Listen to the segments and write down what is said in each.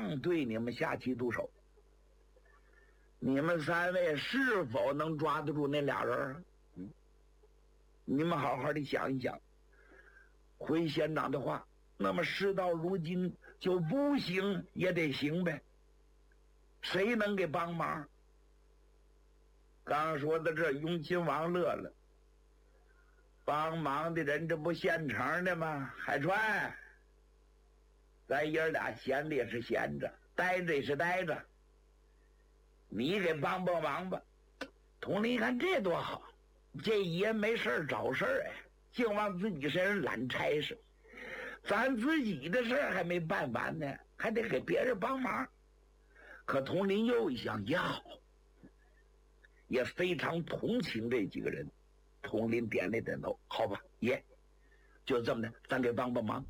将对你们下棋毒手。你们3位是否能抓得住那俩人？你们好好的想一想。回县长的话，那么事到如今就不行也得行呗。谁能给帮忙？刚说到这，雍亲王乐了。帮忙的人这不现成的吗？海川，咱爷俩闲的也是闲着，待着也是待着，你给帮帮忙吧。统领一看这多好，这爷没事找事儿，净往自己身上揽差事，咱自己的事儿还没办完呢，还得给别人帮忙。可统领又一想也好，也非常同情这几个人。统领点了点头，好吧，爷，就这么的，咱给帮帮忙。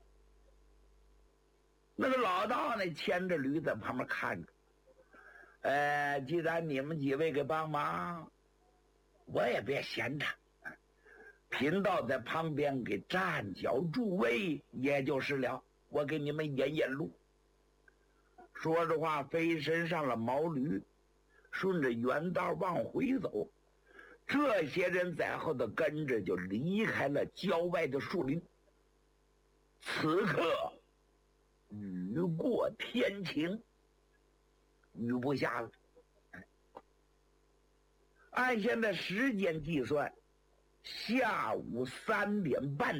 那个老道呢，牵着驴在旁边看着。既然你们几位给帮忙，我也别闲着，贫道在旁边给站脚助威，也就是了。我给你们引引路。说着话，飞身上了毛驴，顺着原道往回走。这些人在后头跟着，就离开了郊外的树林。此刻雨过天晴，雨不下了。按现在时间计算，下午3点半。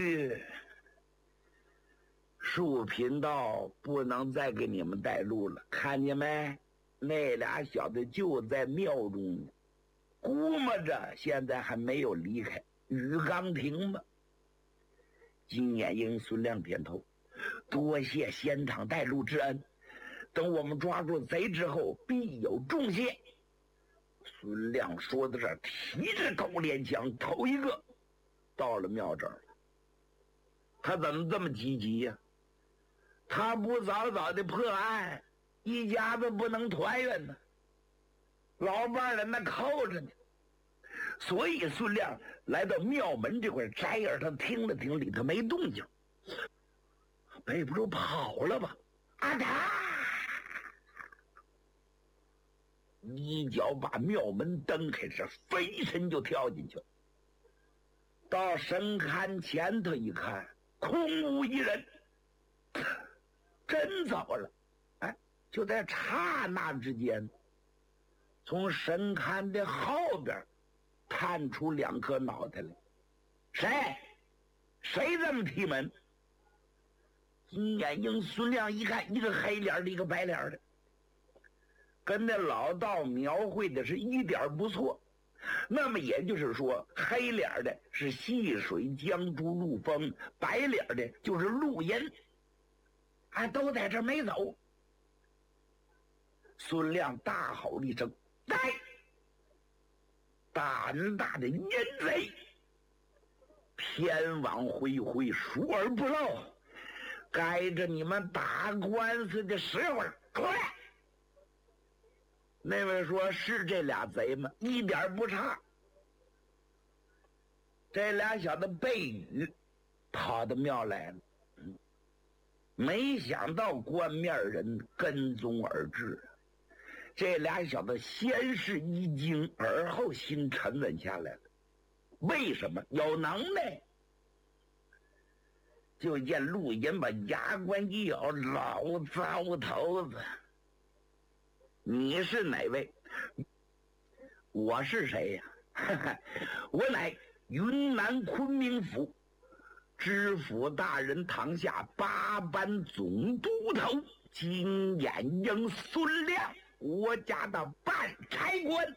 树频道不能再给你们带路了，看见没？那俩小子就在庙中呢，估摸着现在还没有离开。雨刚停吧。金眼鹰、孙亮点头，多谢仙长带路之恩，等我们抓住贼之后，必有重谢。孙亮说到这儿，提着狗脸枪，头一个到了庙这儿了。他怎么这么积极呀？他不早早的破案，一家子不能团圆呢。老伴人那扣着呢。所以孙亮来到庙门这块，摘耳他听了听，里头没动静，背不住跑了吧？啊哒！一脚把庙门蹬开，是飞身就跳进去了。到神龛前头一看，空无一人，真糟了！哎，就在刹那之间，从神龛的后边探出2颗脑袋来。谁这么踢门？金眼鹰、孙亮一看，一个黑脸的，一个白脸的，跟那老道描绘的是一点不错。那么也就是说，黑脸的是细水江珠陆丰，白脸的就是陆银，都在这没走。孙亮大吼一声：“来！胆大的淫贼，天网恢恢，疏而不漏，该着你们打官司的时候了，出来！”那位说：“是这俩贼吗？”一点不差。这俩小子背雨跑到庙来了，没想到官面人跟踪而至。这俩小子先是一惊，而后心沉稳下来了。为什么？有能耐。就见陆银把牙关一咬：“老糟头子，你是哪位？”“我是谁呀？我乃云南昆明府知府大人堂下8班总督头金眼鹰孙亮，我家的办差官。”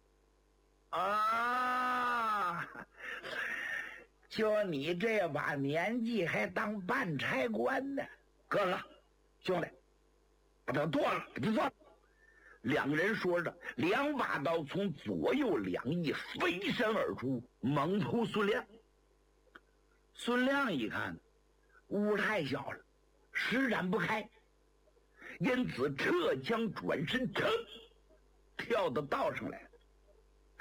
啊，就你这把年纪还当办差官呢？哥哥，兄弟，把他剁了，给他做了。2人说着，2把刀从左右两翼飞身而出，猛扑孙亮。孙亮一看屋太小了，施展不开，因此撤枪转身，跳到道上来。